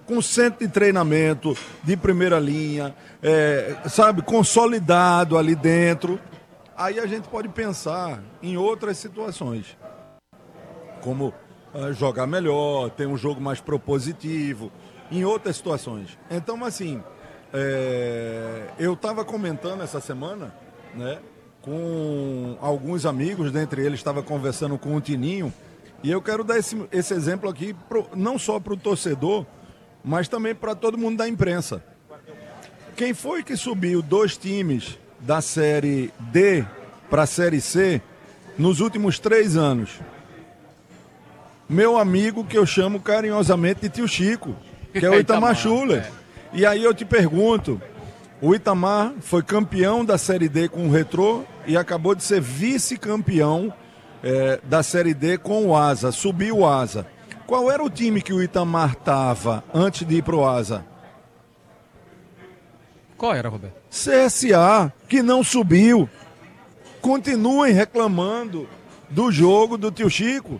com centro de treinamento de primeira linha, sabe, consolidado ali dentro, aí a gente pode pensar em outras situações, como jogar melhor, ter um jogo mais propositivo, em outras situações. Então, assim, eu estava comentando essa semana, né, com alguns amigos, dentre eles estava conversando com o Tininho, e eu quero dar esse exemplo aqui, não só para o torcedor, mas também para todo mundo da imprensa. Quem foi que subiu 2 times da Série D para a Série C nos últimos 3 anos? Meu amigo, que eu chamo carinhosamente de tio Chico, que é o Itamar Schuller. E aí eu te pergunto, o Itamar foi campeão da Série D com o Retrô e acabou de ser vice-campeão da Série D com o Asa, subiu o Asa. Qual era o time que o Itamar estava antes de ir pro Asa? Qual era, Roberto? CSA, que não subiu. Continuem reclamando do jogo do tio Chico.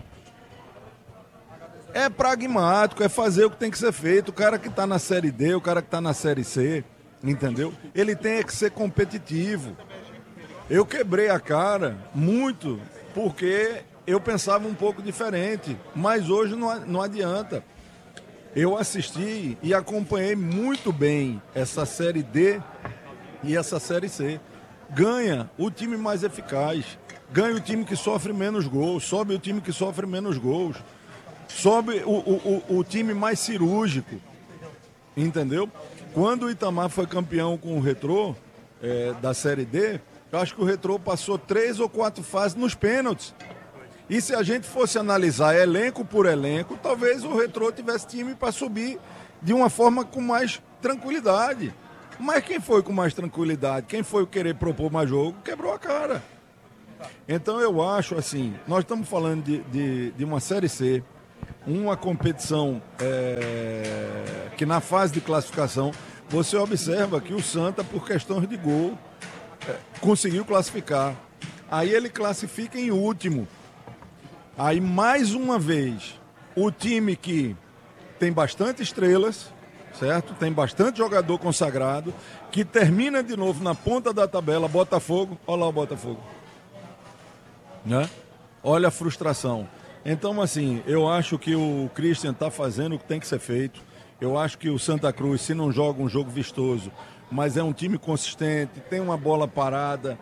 É pragmático, é fazer o que tem que ser feito. O cara que está na Série D, o cara que está na Série C, entendeu? Ele tem que ser competitivo. Eu quebrei a cara muito porque eu pensava um pouco diferente, mas hoje não adianta. Eu assisti e acompanhei muito bem essa Série D e essa Série C. Ganha o time mais eficaz, ganha o time que sofre menos gols, sobe o time que sofre menos gols, sobe o time mais cirúrgico, entendeu? Quando o Itamar foi campeão com o Retrô da Série D, eu acho que o Retrô passou 3 ou 4 fases nos pênaltis. E se a gente fosse analisar elenco por elenco, talvez o Retrô tivesse time para subir de uma forma com mais tranquilidade. Mas quem foi com mais tranquilidade, quem foi querer propor mais jogo, quebrou a cara. Então eu acho assim, nós estamos falando de uma Série C, uma competição que na fase de classificação, você observa que o Santa, por questões de gol, conseguiu classificar. Aí ele classifica em último. Aí, mais uma vez, o time que tem bastante estrelas, certo? Tem bastante jogador consagrado, que termina de novo na ponta da tabela, Botafogo. Olha lá o Botafogo. Né? Olha a frustração. Então, assim, eu acho que o Christian está fazendo o que tem que ser feito. Eu acho que o Santa Cruz, se não joga um jogo vistoso, mas é um time consistente, tem uma bola parada,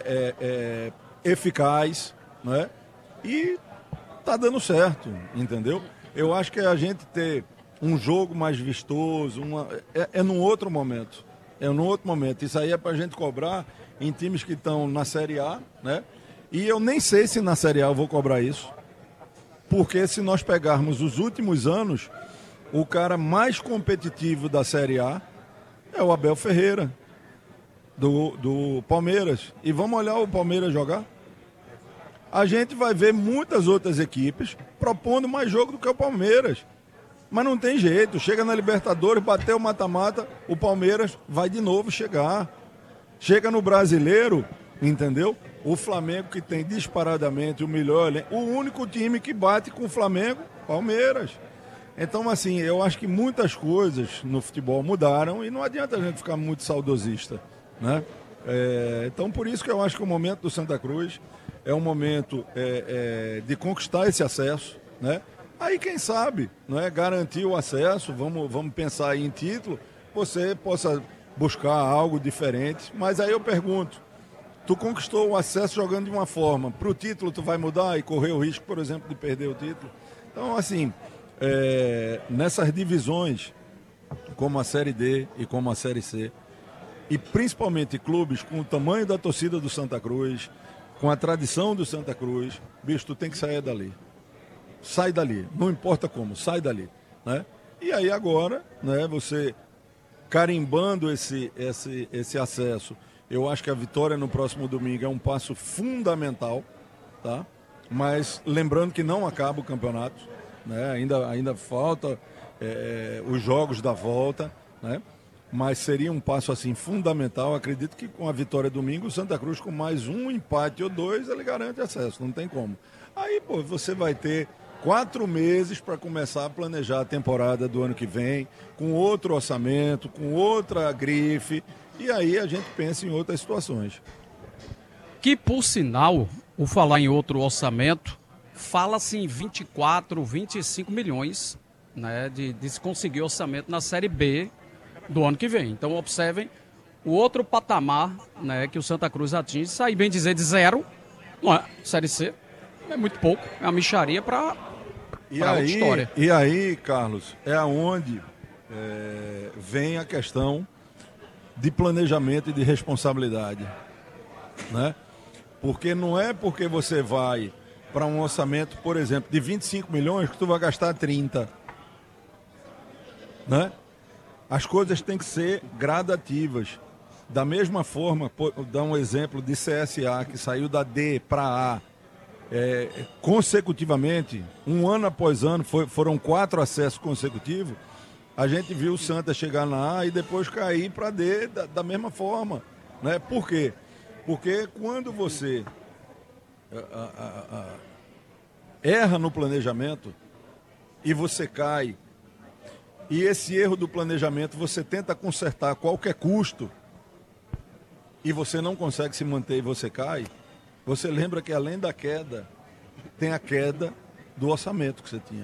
eficaz, né? E tá dando certo, entendeu? Eu acho que a gente ter um jogo mais vistoso, num outro momento. É num outro momento. Isso aí é pra gente cobrar em times que estão na Série A, né? E eu nem sei se na Série A eu vou cobrar isso. Porque se nós pegarmos os últimos anos, o cara mais competitivo da Série A é o Abel Ferreira, do Palmeiras. E vamos olhar o Palmeiras jogar? A gente vai ver muitas outras equipes propondo mais jogo do que o Palmeiras. Mas não tem jeito. Chega na Libertadores, bateu o mata-mata, o Palmeiras vai de novo chegar. Chega no Brasileiro, entendeu? O Flamengo, que tem disparadamente o melhor, o único time que bate com o Flamengo, Palmeiras. Então, assim, eu acho que muitas coisas no futebol mudaram e não adianta a gente ficar muito saudosista, né? Então, por isso que eu acho que o momento do Santa Cruz é um momento de conquistar esse acesso, né? Aí, quem sabe, não é, garantir o acesso, vamos pensar aí em título, você possa buscar algo diferente. Mas aí eu pergunto, tu conquistou o acesso jogando de uma forma, para o título tu vai mudar e correr o risco, por exemplo, de perder o título? Então, assim, nessas divisões, como a Série D e como a Série C, e principalmente clubes com o tamanho da torcida do Santa Cruz, com a tradição do Santa Cruz, bicho, tu tem que sair dali. Sai dali, não importa como, sai dali, né? E aí agora, né, você carimbando esse acesso, eu acho que a vitória no próximo domingo é um passo fundamental, tá? Mas lembrando que não acaba o campeonato, né? Ainda falta os jogos da volta, né? Mas seria um passo assim fundamental. Acredito que com a vitória domingo, o Santa Cruz com mais um empate ou 2, ele garante acesso, não tem como. Aí, pô, você vai ter 4 meses para começar a planejar a temporada do ano que vem, com outro orçamento, com outra grife, e aí a gente pensa em outras situações. Que, por sinal, o falar em outro orçamento, fala-se em 24, 25 milhões, né, de se conseguir orçamento na Série B do ano que vem. Então, observem o outro patamar, né, que o Santa Cruz atinge, sair bem dizer de 0, não é? Série C é muito pouco, é uma mixaria para outra história. E aí, Carlos, é aonde vem a questão de planejamento e de responsabilidade, né? Porque não é porque você vai para um orçamento, por exemplo, de 25 milhões que tu vai gastar 30, né? As coisas têm que ser gradativas. Da mesma forma, vou dar um exemplo de CSA, que saiu da D para A, consecutivamente, um ano após ano, foram 4 acessos consecutivos, a gente viu o Santa chegar na A e depois cair para D da mesma forma, né? Por quê? Porque quando você erra no planejamento e você cai, e esse erro do planejamento você tenta consertar a qualquer custo, e você não consegue se manter e você cai, você lembra que além da queda, tem a queda do orçamento que você tinha.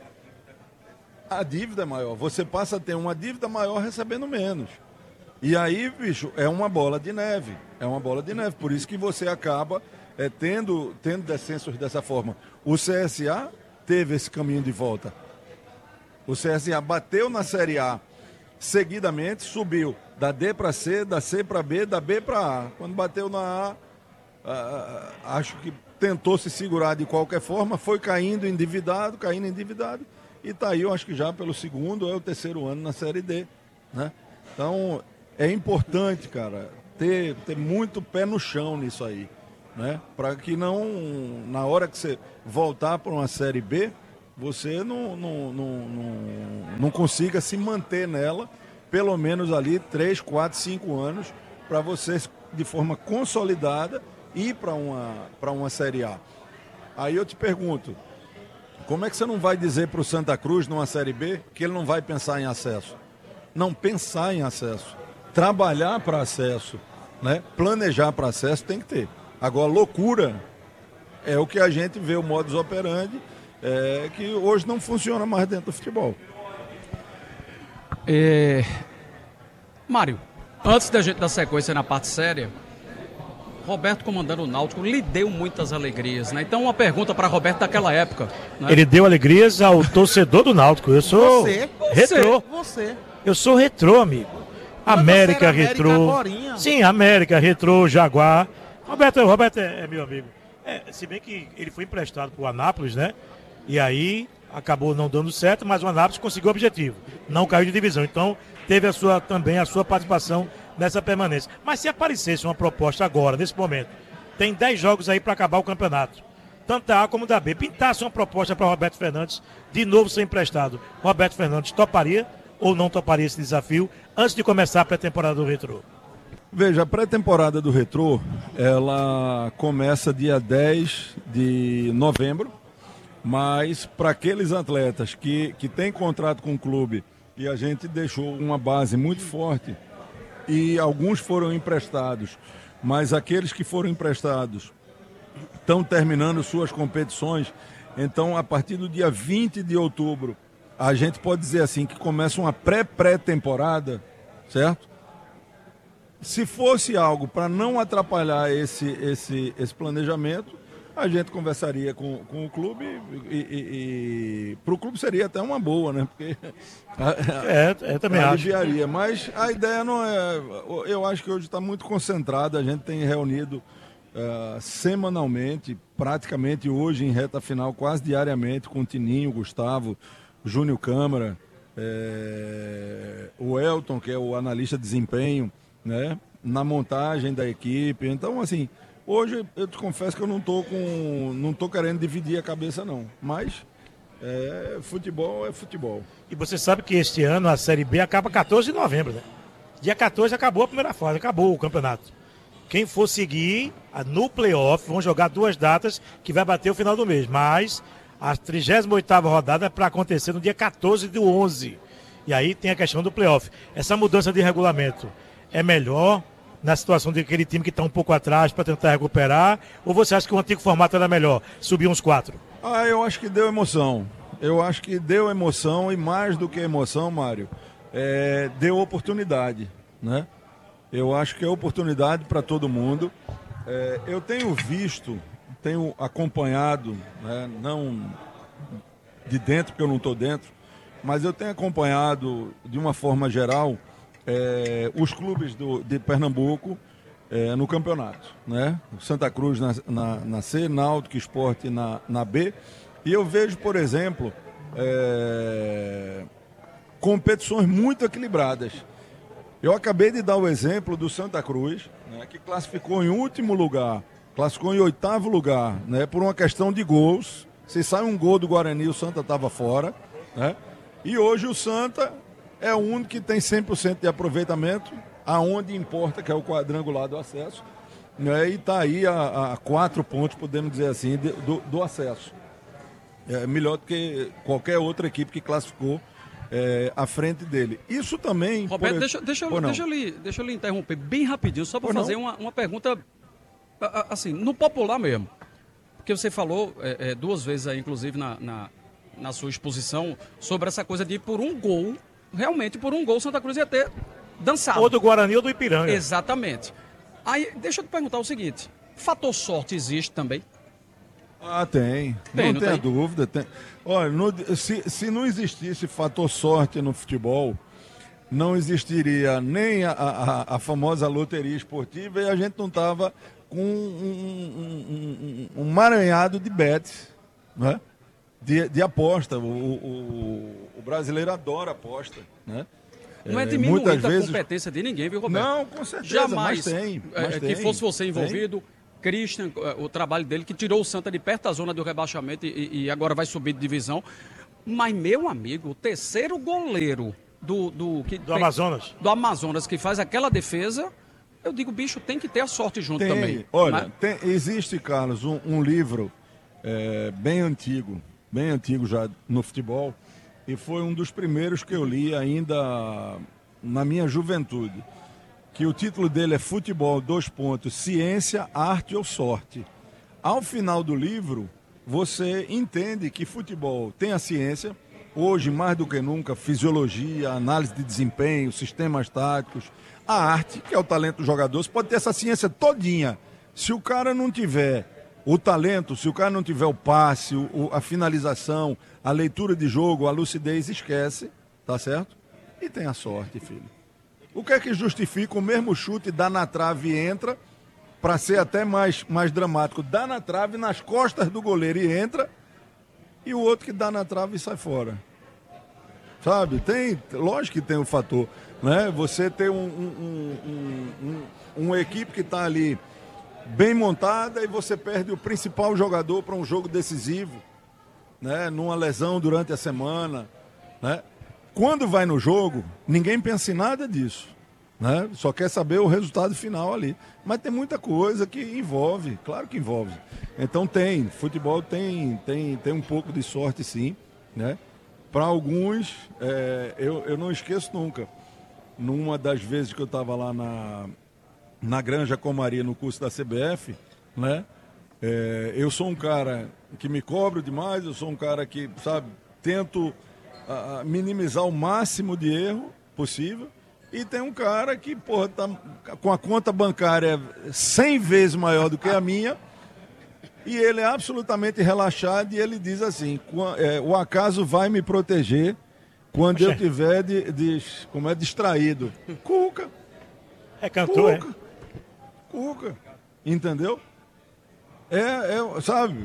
A dívida é maior, você passa a ter uma dívida maior recebendo menos. E aí, bicho, é uma bola de neve. É uma bola de neve. Por isso que você acaba tendo descensos dessa forma. O CSA teve esse caminho de volta. O CSA bateu na Série A seguidamente, subiu da D para C, da C para B, da B para A. Quando bateu na A, acho que tentou se segurar de qualquer forma, foi caindo endividado, e tá aí, eu acho que já pelo segundo ou terceiro ano na Série D, né? Então, é importante, cara, ter muito pé no chão nisso aí, né? Para que não, na hora que você voltar para uma Série B, você não consiga se manter nela, pelo menos ali 3, 4, 5 anos, para você, de forma consolidada, ir para uma Série A. Aí eu te pergunto, como é que você não vai dizer para o Santa Cruz, numa Série B, que ele não vai pensar em acesso? Não pensar em acesso. Trabalhar para acesso, né? Planejar para acesso tem que ter. Agora, loucura é o que a gente vê, o modus operandi, que hoje não funciona mais dentro do futebol. Mário, antes da gente dar sequência na parte séria, Roberto comandando o Náutico lhe deu muitas alegrias, né? Então uma pergunta para Roberto daquela época, né? Ele deu alegrias ao torcedor do Náutico. Eu sou retrô. Eu sou retrô, amigo. América retrô. Sim, América retrô, Jaguar. Roberto é meu amigo. Se bem que ele foi emprestado para o Anápolis, né? E aí acabou não dando certo, mas o Anápolis conseguiu o objetivo. Não caiu de divisão. Então teve também a sua participação nessa permanência. Mas se aparecesse uma proposta agora, nesse momento, tem 10 jogos aí para acabar o campeonato, tanto da A como da B, pintasse uma proposta para Roberto Fernandes, de novo ser emprestado, Roberto Fernandes toparia ou não toparia esse desafio antes de começar a pré-temporada do Retrô? Veja, a pré-temporada do Retrô, ela começa dia 10 de novembro, mas para aqueles atletas que têm contrato com o clube, e a gente deixou uma base muito forte, e alguns foram emprestados, mas aqueles que foram emprestados estão terminando suas competições, então a partir do dia 20 de outubro, a gente pode dizer assim que começa uma pré-temporada, certo? Se fosse algo para não atrapalhar esse planejamento, a gente conversaria com o clube e para o clube seria até uma boa, né? Porque eu também aliviaria. Mas a ideia não é... Eu acho que hoje está muito concentrado, a gente tem reunido semanalmente, praticamente hoje em reta final, quase diariamente, com o Tininho, o Gustavo, o Júnior Câmara, o Elton, que é o analista de desempenho, né? Na montagem da equipe. Então, assim... Hoje, eu te confesso que eu não tô querendo dividir a cabeça, não. Mas, futebol é futebol. E você sabe que este ano a Série B acaba 14 de novembro, né? Dia 14 acabou a primeira fase, acabou o campeonato. Quem for seguir no playoff, vão jogar 2 datas que vai bater o final do mês. Mas A 38ª rodada é para acontecer no dia 14/11. E aí tem a questão do playoff. Essa mudança de regulamento é melhor na situação de aquele time que está um pouco atrás para tentar recuperar? Ou você acha que o antigo formato era melhor, subir uns 4? Eu acho que deu emoção. Eu acho que deu emoção e mais do que emoção, Mário, deu oportunidade, né? Eu acho que é oportunidade para todo mundo. Eu tenho visto, tenho acompanhado, né, não de dentro, porque eu não estou dentro, mas eu tenho acompanhado de uma forma geral os clubes de Pernambuco no campeonato, né? Santa Cruz na C, Náutico Sport na B. E eu vejo, por exemplo, competições muito equilibradas. Eu acabei de dar o exemplo do Santa Cruz, né, que classificou em último lugar, classificou em 8º lugar, né, por uma questão de gols. Se sai um gol do Guarani, o Santa estava fora, né? E hoje o Santa é o único que tem 100% de aproveitamento, aonde importa, que é o quadrangular do acesso, né, e está aí a 4 pontos, podemos dizer assim, do acesso. É melhor do que qualquer outra equipe que classificou à frente dele. Isso também... Roberto, deixa eu lhe interromper bem rapidinho, só para fazer uma pergunta, assim, no popular mesmo. Porque você falou 2 vezes aí, inclusive, na sua exposição, sobre essa coisa de por um gol, realmente por um gol, Santa Cruz ia ter dançado. Ou do Guarani ou do Ipiranga. Exatamente. Aí, deixa eu te perguntar o seguinte, fator sorte existe também? Tem. Não tenha dúvida. Tem. Olha, se não existisse fator sorte no futebol, não existiria nem a famosa loteria esportiva e a gente não estava com um emaranhado de bets, né? De aposta. O brasileiro adora aposta, né? Não é diminuindo a competência de ninguém, viu, Roberto? Não, com certeza. Jamais Mas que fosse você envolvido... Christian, o trabalho dele, que tirou o Santa de perto da zona do rebaixamento e agora vai subir de divisão. Mas, meu amigo, o terceiro goleiro do Amazonas. Do Amazonas, que faz aquela defesa, eu digo, bicho, tem que ter a sorte junto também. Olha, existe, Carlos, um livro bem antigo já no futebol, e foi um dos primeiros que eu li ainda na minha juventude. Que o título dele é Futebol, Ciência, Arte ou Sorte. Ao final do livro, você entende que futebol tem a ciência, hoje mais do que nunca, fisiologia, análise de desempenho, sistemas táticos, a arte, que é o talento do jogador. Você pode ter essa ciência todinha. Se o cara não tiver o talento, se o cara não tiver o passe, a finalização, a leitura de jogo, a lucidez, esquece, tá certo? E tem a sorte, filho. O que é que justifica o mesmo chute, dá na trave e entra, para ser até mais dramático, dá na trave, nas costas do goleiro e entra, e o outro que dá na trave e sai fora. Sabe? Lógico que tem um fator, né? Você tem uma equipe que está ali bem montada e você perde o principal jogador para um jogo decisivo, né? Numa lesão durante a semana, né? Quando vai no jogo, ninguém pensa em nada disso, né? Só quer saber o resultado final ali. Mas tem muita coisa que envolve, claro que envolve. Então futebol tem um pouco de sorte sim, né? Para alguns, eu não esqueço nunca. Numa das vezes que eu estava lá na Granja Comaria, no curso da CBF, né? Eu sou um cara que me cobro demais, eu sou um cara que, sabe, tento minimizar o máximo de erro possível, e tem um cara que, porra, tá com a conta bancária 100 vezes maior do que a minha, e ele é absolutamente relaxado, e ele diz assim, o acaso vai me proteger quando eu tiver distraído. Cuca. É cantor, Cuca. Entendeu? Sabe?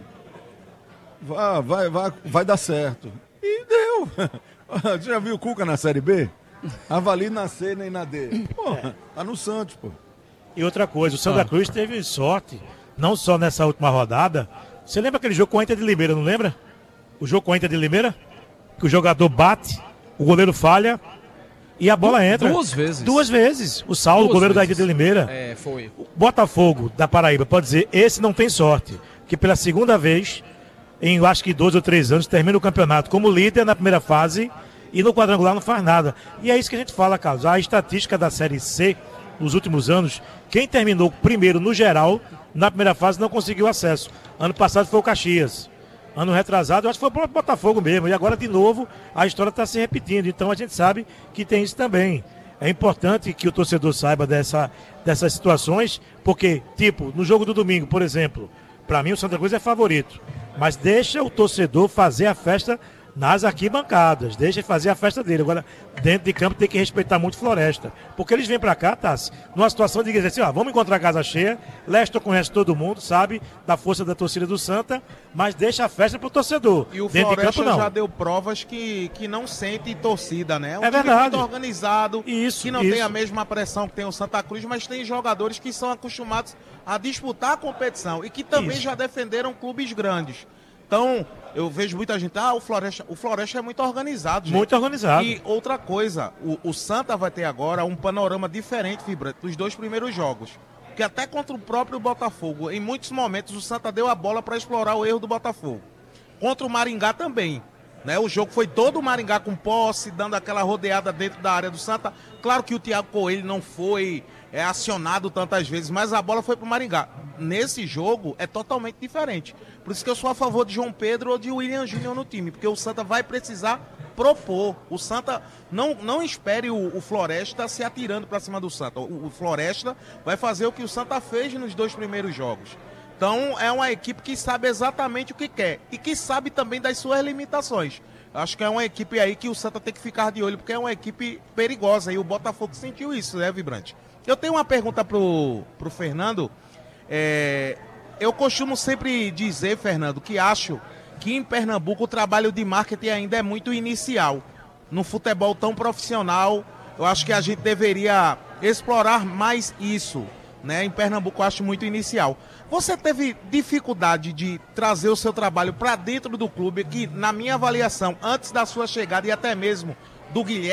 Vai dar certo. E deu. Você já viu o Cuca na Série B? Avalie na C nem na D. Porra, tá no Santos, pô. E outra coisa, o Santa Cruz teve sorte, não só nessa última rodada. Você lembra aquele jogo com a Inter de Limeira, não lembra? O jogo com a Inter de Limeira? Que o jogador bate, o goleiro falha e a bola entra. 2 vezes. 2 vezes. O Saulo, goleiro da Inter de Limeira. Foi. O Botafogo da Paraíba pode dizer, esse não tem sorte. Que pela segunda vez em acho que 2 ou 3 anos, termina o campeonato como líder na primeira fase e no quadrangular não faz nada. E é isso que a gente fala, Carlos. A estatística da Série C, nos últimos anos, quem terminou primeiro no geral, na primeira fase, não conseguiu acesso. Ano passado foi o Caxias. Ano retrasado, eu acho que foi o próprio Botafogo mesmo. E agora, de novo, a história está se repetindo. Então a gente sabe que tem isso também. É importante que o torcedor saiba dessas situações, porque, tipo, no jogo do domingo, por exemplo, para mim o Santa Cruz é favorito. Mas deixa o torcedor fazer a festa nas arquibancadas, deixa ele fazer a festa dele. Agora, dentro de campo tem que respeitar muito Floresta. Porque eles vêm pra cá, Tassi, numa situação de dizer assim, ó, vamos encontrar a casa cheia, Leston conhece todo mundo, sabe da força da torcida do Santa, mas deixa a festa pro torcedor. E o dentro Floresta de campo, não. já deu provas que não sente torcida, né? É verdade. Muito organizado, isso, que não tem a mesma pressão que tem o Santa Cruz, mas tem jogadores que são acostumados a disputar a competição e que também já defenderam clubes grandes. Então, eu vejo muita gente, o Floresta é muito organizado, gente. Muito organizado. E outra coisa, o Santa vai ter agora um panorama diferente, vibrante, dos 2 primeiros jogos. Porque até contra o próprio Botafogo, em muitos momentos o Santa deu a bola para explorar o erro do Botafogo. Contra o Maringá também. Né? O jogo foi todo o Maringá com posse, dando aquela rodeada dentro da área do Santa. Claro que o Thiago Coelho não foi acionado tantas vezes, mas a bola foi pro Maringá. Nesse jogo é totalmente diferente. Por isso que eu sou a favor de João Pedro ou de William Júnior no time, porque o Santa vai precisar propor. O Santa não espere o Floresta se atirando para cima do Santa. O Floresta vai fazer o que o Santa fez nos 2 primeiros jogos. Então é uma equipe que sabe exatamente o que quer e que sabe também das suas limitações. Acho que é uma equipe aí que o Santa tem que ficar de olho, porque é uma equipe perigosa e o Botafogo sentiu isso, né, Vibrante? Eu tenho uma pergunta pro Fernando. Eu costumo sempre dizer, Fernando, que acho que em Pernambuco o trabalho de marketing ainda é muito inicial. No futebol tão profissional, eu acho que a gente deveria explorar mais isso. Né? Em Pernambuco eu acho muito inicial. Você teve dificuldade de trazer o seu trabalho para dentro do clube, que na minha avaliação, antes da sua chegada e até mesmo do Guilherme,